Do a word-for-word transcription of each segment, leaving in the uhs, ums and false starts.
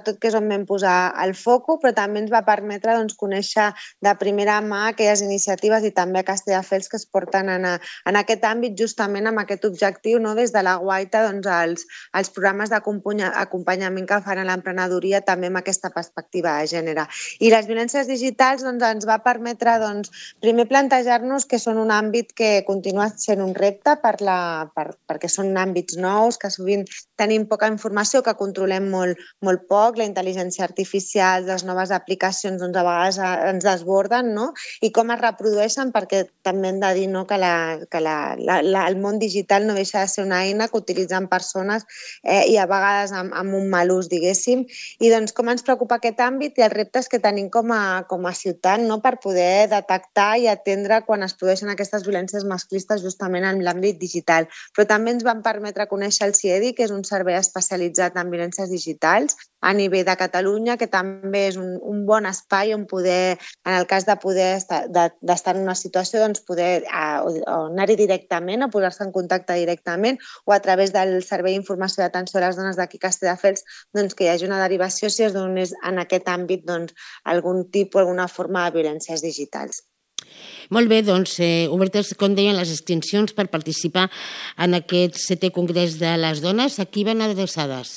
sobretot, que és on vam posar el foco, però també ens va permetre doncs, conèixer de primera mà aquelles iniciatives i també a Castelldefels que es porten en, a, en aquest àmbit, justament amb aquest objectiu, no? Des de la Guaita, doncs, els, els programes d'acompanyament que fan a l'emprenedoria també amb aquesta perspectiva de gènere. I les violències digitals doncs, ens va permetre doncs, primer plantejar-nos que són un àmbit que continua sent un repte per la, per, perquè són àmbits nous, que sovint tenim poca informació, que controlem molt, molt poc, la intel·ligència artificial, les noves aplicacions doncs, a vegades ens desborden, no? I com es reprodueixen, perquè també hem de dir no, que, la, que la, la, la, el món digital no deixa de ser una eina que utilitzen persones eh, i a vegades amb, amb un mal ús, diguéssim. I doncs com ens preocupa aquest àmbit i els reptes que tenim com a, com a ciutat, no? Per poder detectar i atendre quan es produeixen aquestes violències masclistes justament en l'àmbit digital. Però també ens van permetre conèixer el CIEDI, que és un servei especialitzat en violències digitals a nivell de Catalunya, que també és un, un bon espai on poder, en el cas de poder estar, de, d'estar en una situació, doncs poder a, o anar-hi directament o posar-se en contacte directament o a través del Servei d'Informació d'Atenció a les Dones d'aquí Castelldefels doncs, que hi hagi una derivació si es donés en aquest àmbit doncs, algun tipus, alguna forma de violències digitals. Molt bé, doncs, eh, obertes, com deien, les inscripcions per participar en aquest setè Congrés de les Dones. A qui van adreçades?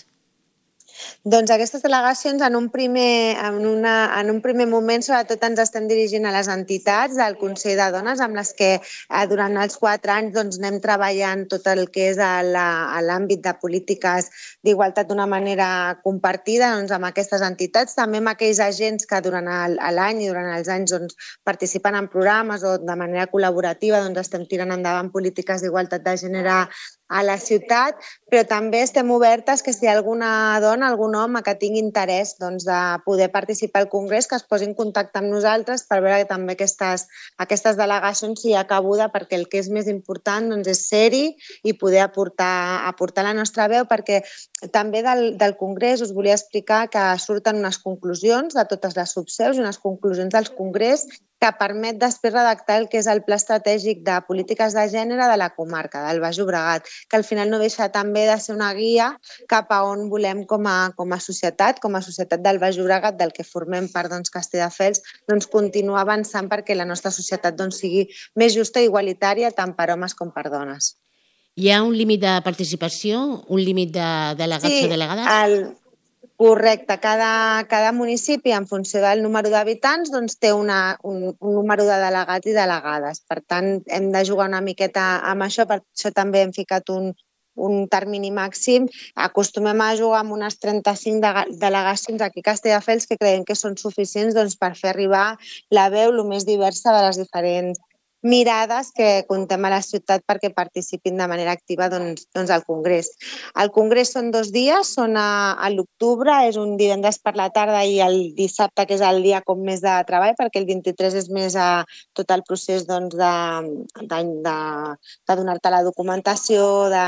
Doncs aquestes delegacions en un primer, en una, en un primer moment sobretot ens estem dirigint a les entitats del Consell de Dones amb les que eh, durant els quatre anys doncs, anem treballant tot el que és a la, a l'àmbit de polítiques d'igualtat d'una manera compartida doncs, amb aquestes entitats, també amb aquells agents que durant el, l'any i durant els anys doncs, participen en programes o de manera col·laborativa doncs, estem tirant endavant polítiques d'igualtat de gènere a la ciutat, però també estem obertes que si hi ha alguna dona, algun home que tingui interès doncs, de poder participar al Congrés, que es posi en contacte amb nosaltres per veure que també aquestes, aquestes delegacions s'hi ha cabuda, perquè el que és més important doncs, és ser-hi i poder aportar, aportar la nostra veu, perquè també del, del Congrés us volia explicar que surten unes conclusions de totes les subseus i unes conclusions del Congrés que permet després redactar el que és el Pla Estratègic de Polítiques de Gènere de la comarca, del Baix Llobregat, que al final no deixa també de ser una guia cap a on volem com a, com a societat, com a societat del Baix Llobregat, del que formem part doncs, Castelldefels, doncs, continuar avançant perquè la nostra societat doncs, sigui més justa i igualitària tant per homes com per dones. Hi ha un límit de participació, un límit de delegats sí, o delegades? El... Correcte. Cada, cada municipi, en funció del número d'habitants, doncs, té una, un, un número de delegats i delegades. Per tant, hem de jugar una miqueta amb això, per això també hem ficat un, un termini màxim. Acostumem a jugar amb unes trenta-cinc de, delegacions aquí a Castelldefels que creiem que són suficients doncs, per fer arribar la veu el més diversa de les diferents mirades que contem a la ciutat perquè participin de manera activa doncs, doncs al Congrés. El Congrés són dos dies, són a, a l'octubre, és un divendres per la tarda i el dissabte, que és el dia com més de treball, perquè el vint-i-tres és més a tot el procés doncs, de, de, de, de donar-te la documentació,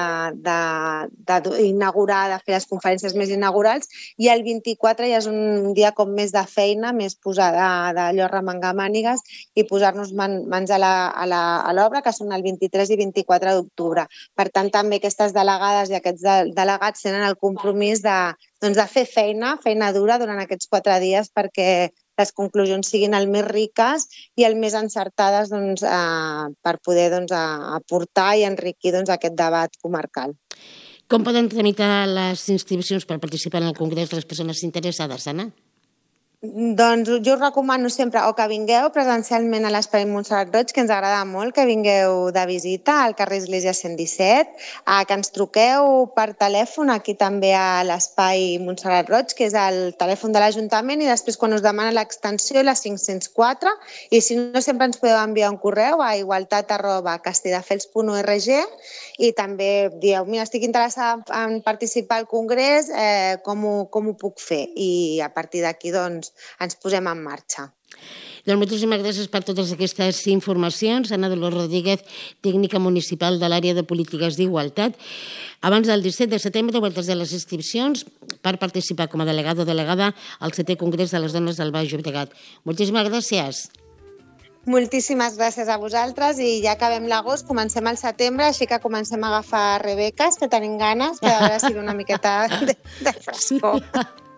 d'inaugurar, de, de, de fer les conferències més inaugurals, i el vint-i-quatre ja és un dia com més de feina, més posada d'allò remengar mànigues i posar-nos man, mans a la a l'obra, que són el vint-i-tres i vint-i-quatre d'octubre. Per tant, també aquestes delegades i aquests delegats tenen el compromís de, doncs, de fer feina, feina dura durant aquests quatre dies perquè les conclusions siguin el més riques i el més encertades doncs, eh, per poder doncs, aportar i enriquir doncs, aquest debat comarcal. Com poden tramitar les inscripcions per participar en el Congrés les persones interessades, Anna? Doncs jo us recomano sempre o que vingueu presencialment a l'Espai Montserrat Roig, que ens agrada molt que vingueu de visita al carrer Església cent disset, que ens truqueu per telèfon aquí també a l'Espai Montserrat Roig, que és el telèfon de l'Ajuntament, i després quan us demana l'extensió la cinc-cents quatre, i si no sempre ens podeu enviar un correu a igualtat arroba castelldefels punt org i també dieu, mira, estic interessada en participar al Congrés, eh, com, ho, com ho puc fer? I a partir d'aquí doncs ens posem en marxa. Doncs moltíssimes gràcies per totes aquestes informacions. Anna Dolors Rodríguez, tècnica municipal de l'àrea de polítiques d'igualtat. Abans del disset de setembre, obertes de les inscripcions per participar com a delegada o delegada al setè Congrés de les Dones del Baix Llobregat. Moltíssimes gràcies. Moltíssimes gràcies a vosaltres i ja acabem l'agost, comencem al setembre, així que comencem a agafar rebeques, que tenim ganes, que a veure si una miqueta de, de frescor. Sí.